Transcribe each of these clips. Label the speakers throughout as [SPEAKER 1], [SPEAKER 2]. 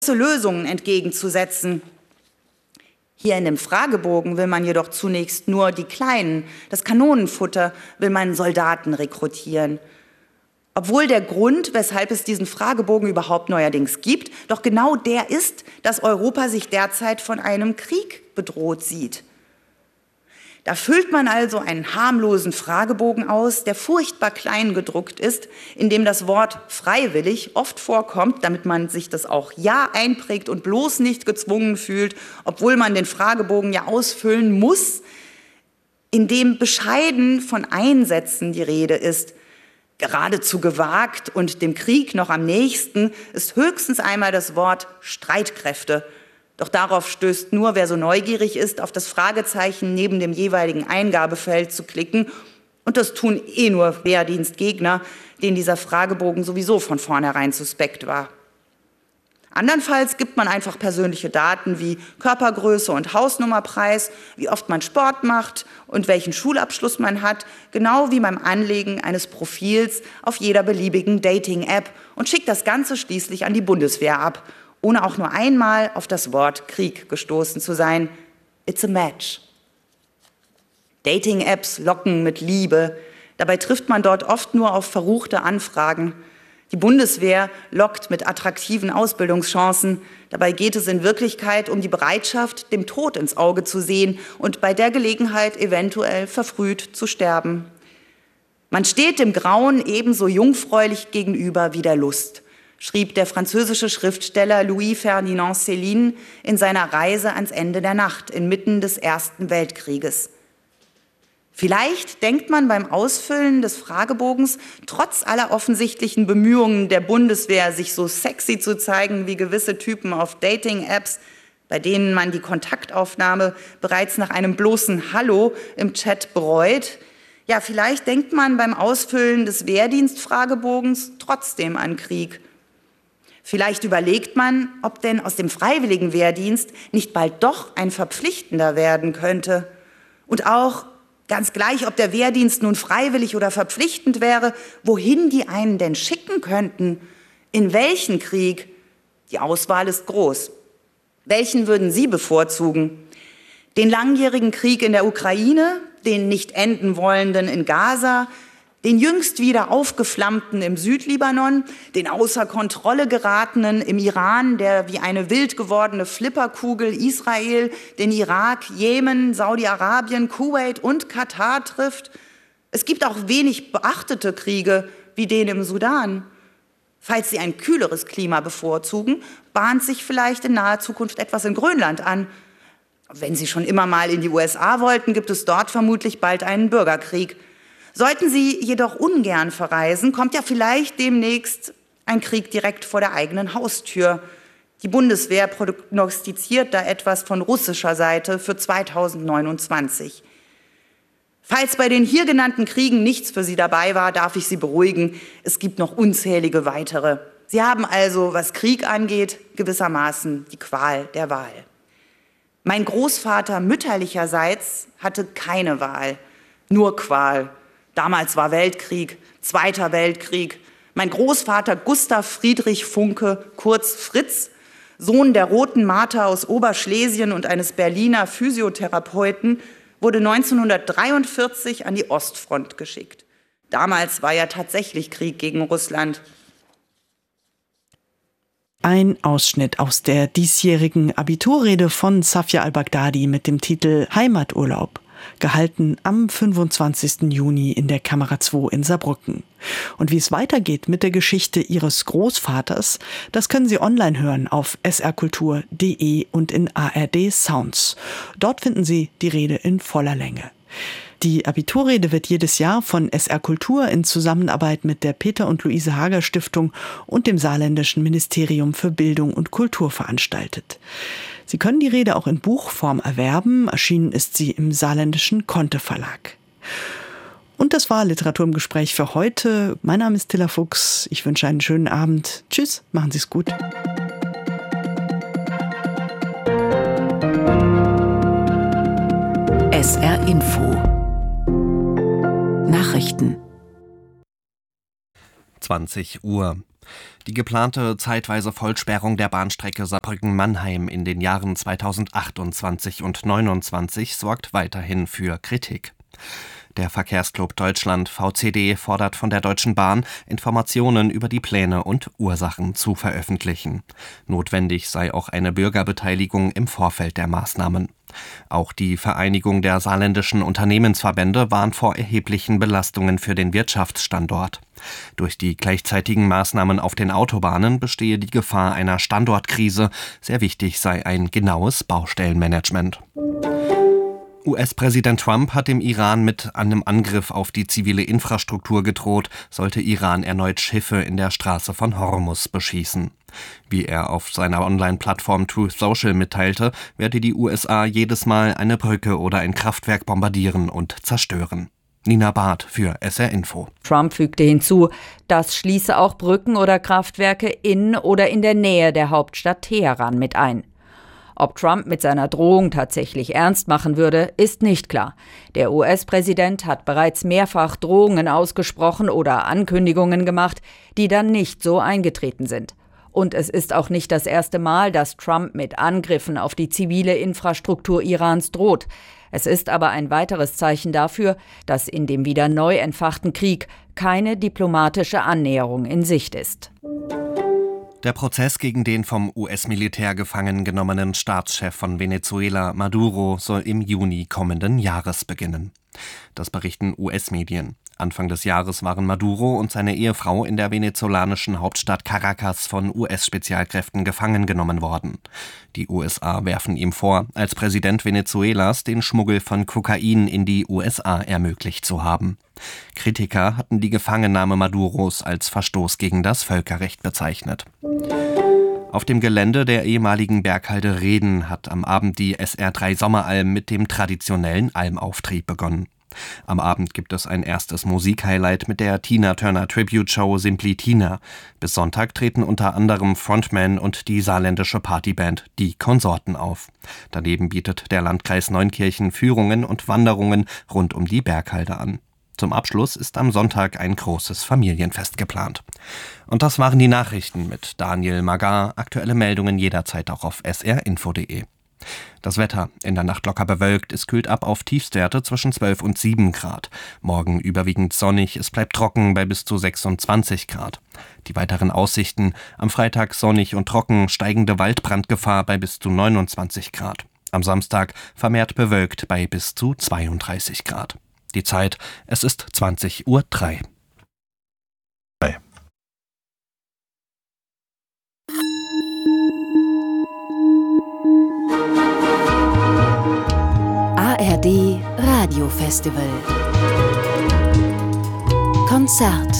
[SPEAKER 1] Lösungen entgegenzusetzen. Hier in dem Fragebogen will man jedoch zunächst nur die Kleinen, das Kanonenfutter will man Soldaten rekrutieren. Obwohl der Grund, weshalb es diesen Fragebogen überhaupt neuerdings gibt, doch genau der ist, dass Europa sich derzeit von einem Krieg bedroht sieht. Da füllt man also einen harmlosen Fragebogen aus, der furchtbar klein gedruckt ist, in dem das Wort freiwillig oft vorkommt, damit man sich das auch ja einprägt und bloß nicht gezwungen fühlt, obwohl man den Fragebogen ja ausfüllen muss, in dem bescheiden von Einsätzen die Rede ist. Geradezu gewagt und dem Krieg noch am nächsten ist höchstens einmal das Wort Streitkräfte. Doch darauf stößt nur, wer so neugierig ist, auf das Fragezeichen neben dem jeweiligen Eingabefeld zu klicken. Und das tun nur Wehrdienstgegner, denen dieser Fragebogen sowieso von vornherein suspekt war. Andernfalls gibt man einfach persönliche Daten wie Körpergröße und Hausnummer preis, wie oft man Sport macht und welchen Schulabschluss man hat, genau wie beim Anlegen eines Profils auf jeder beliebigen Dating-App und schickt das Ganze schließlich an die Bundeswehr ab, ohne auch nur einmal auf das Wort Krieg gestoßen zu sein. It's a match. Dating-Apps locken mit Liebe. Dabei trifft man dort oft nur auf verruchte Anfragen. Die Bundeswehr lockt mit attraktiven Ausbildungschancen. Dabei geht es in Wirklichkeit um die Bereitschaft, dem Tod ins Auge zu sehen und bei der Gelegenheit eventuell verfrüht zu sterben. Man steht dem Grauen ebenso jungfräulich gegenüber wie der Lust, schrieb der französische Schriftsteller Louis-Ferdinand Céline in seiner Reise ans Ende der Nacht inmitten des Ersten Weltkrieges. Vielleicht denkt man beim Ausfüllen des Fragebogens, trotz aller offensichtlichen Bemühungen der Bundeswehr, sich so sexy zu zeigen wie gewisse Typen auf Dating-Apps, bei denen man die Kontaktaufnahme bereits nach einem bloßen Hallo im Chat bereut. Ja, vielleicht denkt man beim Ausfüllen des Wehrdienstfragebogens trotzdem an Krieg. Vielleicht überlegt man, ob denn aus dem freiwilligen Wehrdienst nicht bald doch ein verpflichtender werden könnte. Und auch, ganz gleich, ob der Wehrdienst nun freiwillig oder verpflichtend wäre, wohin die einen denn schicken könnten, in welchen Krieg. Die Auswahl ist groß. Welchen würden Sie bevorzugen? Den langjährigen Krieg in der Ukraine, den nicht enden wollenden in Gaza, den jüngst wieder aufgeflammten im Südlibanon, den außer Kontrolle geratenen im Iran, der wie eine wild gewordene Flipperkugel Israel, den Irak, Jemen, Saudi-Arabien, Kuwait und Katar trifft. Es gibt auch wenig beachtete Kriege wie den im Sudan. Falls Sie ein kühleres Klima bevorzugen, bahnt sich vielleicht in naher Zukunft etwas in Grönland an. Wenn Sie schon immer mal in die USA wollten, gibt es dort vermutlich bald einen Bürgerkrieg. Sollten Sie jedoch ungern verreisen, kommt ja vielleicht demnächst ein Krieg direkt vor der eigenen Haustür. Die Bundeswehr prognostiziert da etwas von russischer Seite für 2029. Falls bei den hier genannten Kriegen nichts für Sie dabei war, darf ich Sie beruhigen, es gibt noch unzählige weitere. Sie haben also, was Krieg angeht, gewissermaßen die Qual der Wahl. Mein Großvater mütterlicherseits hatte keine Wahl, nur Qual. Damals war Weltkrieg, Zweiter Weltkrieg. Mein Großvater Gustav Friedrich Funke, kurz Fritz, Sohn der Roten Marter aus Oberschlesien und eines Berliner Physiotherapeuten, wurde 1943 an die Ostfront geschickt. Damals war ja tatsächlich Krieg gegen Russland.
[SPEAKER 2] Ein Ausschnitt aus der diesjährigen Abiturrede von Safia al-Baghdadi mit dem Titel Heimaturlaub, gehalten am 25. Juni in der Kamera 2 in Saarbrücken. Und wie es weitergeht mit der Geschichte ihres Großvaters, das können Sie online hören auf srkultur.de und in ARD Sounds. Dort finden Sie die Rede in voller Länge. Die Abiturrede wird jedes Jahr von SR Kultur in Zusammenarbeit mit der Peter und Luise Hager Stiftung und dem Saarländischen Ministerium für Bildung und Kultur veranstaltet. Sie können die Rede auch in Buchform erwerben. Erschienen ist sie im saarländischen Conte Verlag. Und das war Literatur im Gespräch für heute. Mein Name ist Tilla Fuchs. Ich wünsche einen schönen Abend. Tschüss, machen Sie es gut.
[SPEAKER 3] SR Info Nachrichten
[SPEAKER 4] 20 Uhr.
[SPEAKER 3] Die geplante zeitweise Vollsperrung der Bahnstrecke Saarbrücken-Mannheim in den Jahren 2028 und 2029 sorgt weiterhin für Kritik. Der Verkehrsclub Deutschland VCD fordert von der Deutschen Bahn, Informationen über die Pläne und Ursachen zu veröffentlichen. Notwendig sei auch eine Bürgerbeteiligung im Vorfeld der Maßnahmen. Auch die Vereinigung der saarländischen Unternehmensverbände warnt vor erheblichen Belastungen für den Wirtschaftsstandort. Durch die gleichzeitigen Maßnahmen auf den Autobahnen bestehe die Gefahr einer Standortkrise. Sehr wichtig sei ein genaues Baustellenmanagement. US-Präsident Trump hat dem Iran mit einem Angriff auf die zivile Infrastruktur gedroht, sollte Iran erneut Schiffe in der Straße von Hormuz beschießen. Wie er auf seiner Online-Plattform Truth Social mitteilte, werde die USA jedes Mal eine Brücke oder ein Kraftwerk bombardieren und zerstören. Nina Barth für SR Info.
[SPEAKER 4] Trump fügte hinzu, das schließe auch Brücken oder Kraftwerke in oder in der Nähe der Hauptstadt Teheran mit ein. Ob Trump mit seiner Drohung tatsächlich ernst machen würde, ist nicht klar. Der US-Präsident hat bereits mehrfach Drohungen ausgesprochen oder Ankündigungen gemacht, die dann nicht so eingetreten sind. Und es ist auch nicht das erste Mal, dass Trump mit Angriffen auf die zivile Infrastruktur Irans droht. Es ist aber ein weiteres Zeichen dafür, dass in dem wieder neu entfachten Krieg keine diplomatische Annäherung in Sicht ist.
[SPEAKER 3] Der Prozess gegen den vom US-Militär gefangen genommenen Staatschef von Venezuela, Maduro, soll im Juni kommenden Jahres beginnen. Das berichten US-Medien. Anfang des Jahres waren Maduro und seine Ehefrau in der venezolanischen Hauptstadt Caracas von US-Spezialkräften gefangen genommen worden. Die USA werfen ihm vor, als Präsident Venezuelas den Schmuggel von Kokain in die USA ermöglicht zu haben. Kritiker hatten die Gefangennahme Maduros als Verstoß gegen das Völkerrecht bezeichnet. Auf dem Gelände der ehemaligen Berghalde Reden hat am Abend die SR3 Sommeralm mit dem traditionellen Almauftrieb begonnen. Am Abend gibt es ein erstes Musikhighlight mit der Tina Turner Tribute Show Simply Tina. Bis Sonntag treten unter anderem Frontman und die saarländische Partyband Die Konsorten auf. Daneben bietet der Landkreis Neunkirchen Führungen und Wanderungen rund um die Berghalde an. Zum Abschluss ist am Sonntag ein großes Familienfest geplant. Und das waren die Nachrichten mit Daniel Magar. Aktuelle Meldungen jederzeit auch auf srinfo.de. Das Wetter: in der Nacht locker bewölkt, es kühlt ab auf Tiefstwerte zwischen 12 und 7 Grad. Morgen überwiegend sonnig, es bleibt trocken bei bis zu 26 Grad. Die weiteren Aussichten: am Freitag sonnig und trocken, steigende Waldbrandgefahr bei bis zu 29 Grad. Am Samstag vermehrt bewölkt bei bis zu 32 Grad. Die Zeit: es ist 20:03 Uhr.
[SPEAKER 5] ARD Radiofestival Konzert.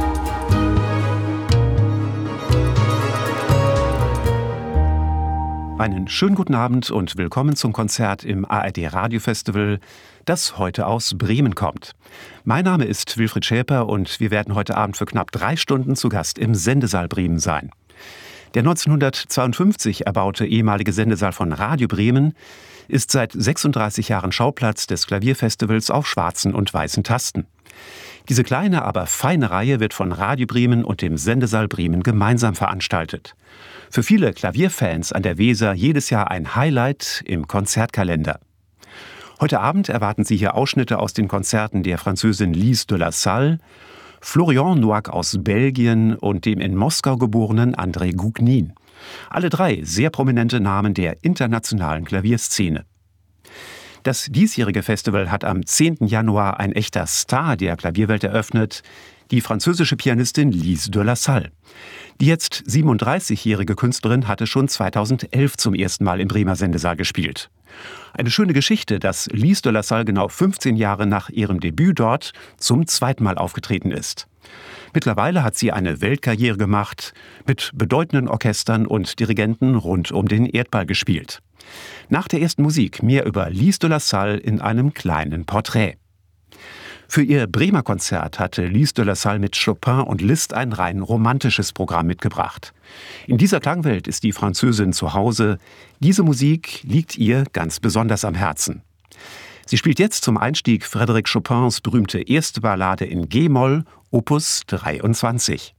[SPEAKER 6] Einen schönen guten Abend und willkommen zum Konzert im ARD Radiofestival, das heute aus Bremen kommt. Mein Name ist Wilfried Schäper und wir werden heute Abend für knapp 3 Stunden zu Gast im Sendesaal Bremen sein. Der 1952 erbaute ehemalige Sendesaal von Radio Bremen ist seit 36 Jahren Schauplatz des Klavierfestivals auf schwarzen und weißen Tasten. Diese kleine, aber feine Reihe wird von Radio Bremen und dem Sendesaal Bremen gemeinsam veranstaltet. Für viele Klavierfans an der Weser jedes Jahr ein Highlight im Konzertkalender. Heute Abend erwarten Sie hier Ausschnitte aus den Konzerten der Französin Lise de la Salle, Florian Nouac aus Belgien und dem in Moskau geborenen André Gougnin. Alle 3 sehr prominente Namen der internationalen Klavierszene. Das diesjährige Festival hat am 10. Januar ein echter Star der Klavierwelt eröffnet, die französische Pianistin Lise de la Salle. Die jetzt 37-jährige Künstlerin hatte schon 2011 zum ersten Mal im Bremer Sendesaal gespielt. Eine schöne Geschichte, dass Lise de la Salle genau 15 Jahre nach ihrem Debüt dort zum zweiten Mal aufgetreten ist. Mittlerweile hat sie eine Weltkarriere gemacht, mit bedeutenden Orchestern und Dirigenten rund um den Erdball gespielt. Nach der ersten Musik mehr über Lise de la Salle in einem kleinen Porträt. Für ihr Bremer Konzert hatte Lise de la Salle mit Chopin und Liszt ein rein romantisches Programm mitgebracht. In dieser Klangwelt ist die Französin zu Hause. Diese Musik liegt ihr ganz besonders am Herzen. Sie spielt jetzt zum Einstieg Frédéric Chopins berühmte erste Ballade in G-Moll, Opus 23.